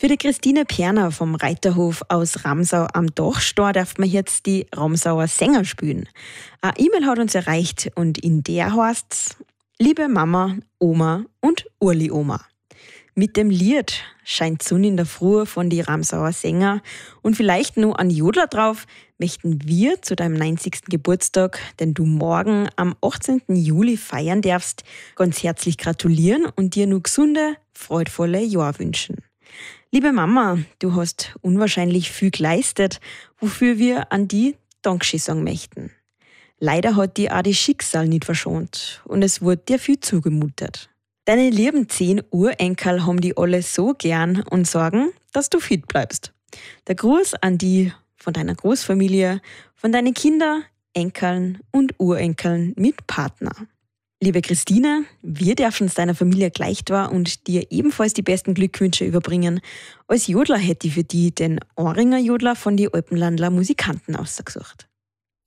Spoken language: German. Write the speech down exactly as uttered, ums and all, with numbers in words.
Für die Christine Perner vom Reiterhof aus Ramsau am Dachstor darf man jetzt die Ramsauer Sänger spielen. Eine E-Mail hat uns erreicht und in der heißt's: Liebe Mama, Oma und Urli-Oma. Mit dem Lied scheint Sonne in der Früh von die Ramsauer Sänger und vielleicht nur ein Jodler drauf, möchten wir zu deinem neunzigsten Geburtstag, den du morgen am achtzehnten Juli feiern darfst, ganz herzlich gratulieren und dir nur gesunde, freudvolle Jahre wünschen. Liebe Mama, du hast unwahrscheinlich viel geleistet, wofür wir an die Dankeschön sagen möchten. Leider hat dir auch das Schicksal nicht verschont und es wurde dir viel zugemutet. Deine lieben zehn Urenkel haben die alle so gern und sagen, dass du fit bleibst. Der Gruß an die von deiner Großfamilie, von deinen Kindern, Enkeln und Urenkeln mit Partner. Liebe Christine, wir dürfen es deiner Familie gleich tun und dir ebenfalls die besten Glückwünsche überbringen. Als Jodler hätte ich für dich den Ohringer Jodler von die Alpenlandler Musikanten ausgesucht.